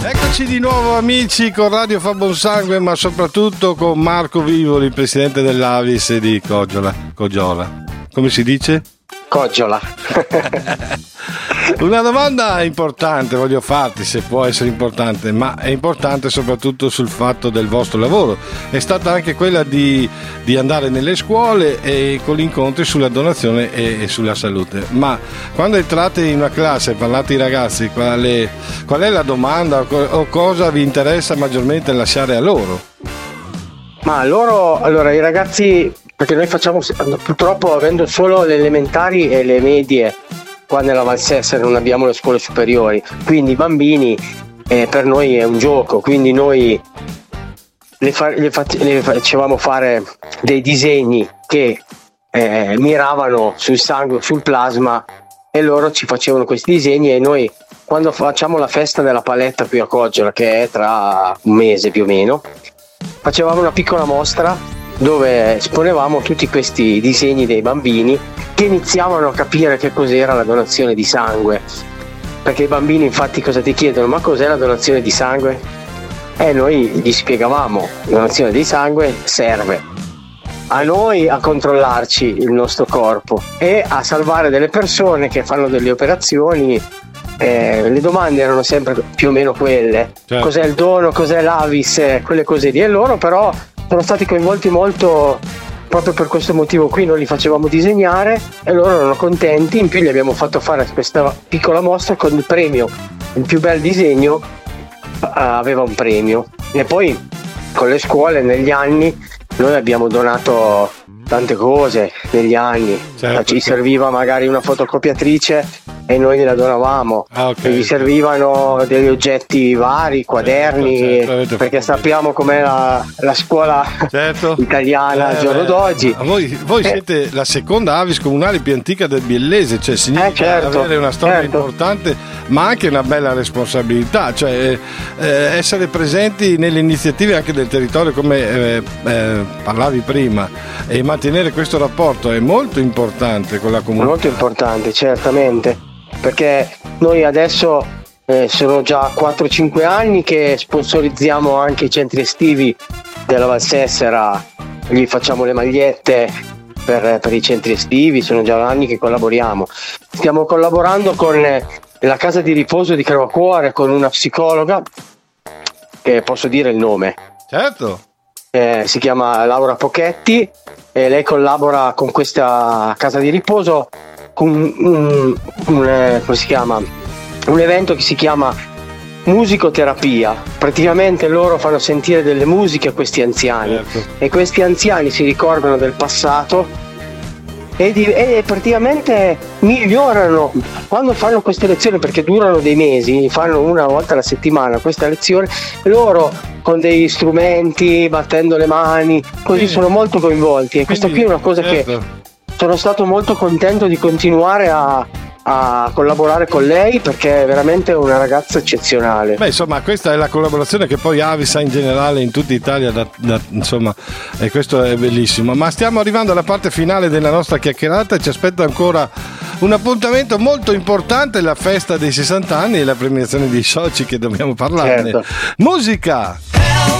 Eccoci di nuovo amici con Radio Fa Buon Sangue, ma soprattutto con Marco Vivoli, presidente dell'Avis di Coggiola. Come si dice? Coggiola. Una domanda importante voglio farti, se può essere importante, ma è importante soprattutto sul fatto del vostro lavoro. È stata anche quella di andare nelle scuole e con gli incontri sulla donazione e sulla salute. Ma quando entrate in una classe e parlate ai ragazzi, qual è la domanda o cosa vi interessa maggiormente lasciare a loro? Ma loro, allora i ragazzi, perché noi facciamo purtroppo, avendo solo le elementari e le medie qua nella Valsessa, non abbiamo le scuole superiori, quindi i bambini per noi è un gioco, quindi noi le facevamo fare dei disegni che miravano sul sangue, sul plasma, e loro ci facevano questi disegni, e noi quando facciamo la festa della paletta qui a Coggiola, che è tra un mese più o meno, facevamo una piccola mostra dove esponevamo tutti questi disegni dei bambini che iniziavano a capire che cos'era la donazione di sangue, perché i bambini infatti cosa ti chiedono? Ma cos'è la donazione di sangue? E noi gli spiegavamo: la donazione di sangue serve a noi a controllarci il nostro corpo e a salvare delle persone che fanno delle operazioni. Le domande erano sempre più o meno quelle, certo. Cos'è il dono, cos'è l'Avis, quelle cose lì, e loro però sono stati coinvolti molto proprio per questo motivo qui. Noi li facevamo disegnare e loro erano contenti, in più gli abbiamo fatto fare questa piccola mostra con il premio, il più bel disegno aveva un premio. E poi con le scuole negli anni noi abbiamo donato tante cose negli anni, certo. Ci serviva magari una fotocopiatrice e noi gliela donavamo, okay. Gli servivano degli oggetti vari, quaderni, certo, perché sappiamo com'è la scuola, certo. Italiana al giorno d'oggi. Voi siete la seconda Avis comunale più antica del Biellese, cioè significa certo, avere una storia certo. importante, ma anche una bella responsabilità, cioè essere presenti nelle iniziative anche del territorio, come parlavi prima, e mantenere questo rapporto è molto importante con la comunità. Molto importante, certamente, perché noi adesso sono già 4-5 anni che sponsorizziamo anche i centri estivi della Valsessera, gli facciamo le magliette per i centri estivi, sono già anni che collaboriamo. Stiamo collaborando con la casa di riposo di Crevacuore, con una psicologa, che posso dire il nome. Certo. Si chiama Laura Pochetti, e lei collabora con questa casa di riposo con come si chiama? Un evento che si chiama musicoterapia. Praticamente loro fanno sentire delle musiche a questi anziani, certo. E questi anziani si ricordano del passato e praticamente migliorano quando fanno queste lezioni, perché durano dei mesi, fanno una volta alla settimana questa lezione, loro con degli strumenti, battendo le mani, così sono molto coinvolti, e questa qui è una cosa certo. che sono stato molto contento di continuare a collaborare con lei, perché è veramente una ragazza eccezionale. Beh, insomma, questa è la collaborazione che poi Avis ha in generale in tutta Italia, insomma, e questo è bellissimo. Ma stiamo arrivando alla parte finale della nostra chiacchierata e ci aspetta ancora un appuntamento molto importante, la festa dei 60 anni e la premiazione dei soci, che dobbiamo parlarne. Certo. Musica!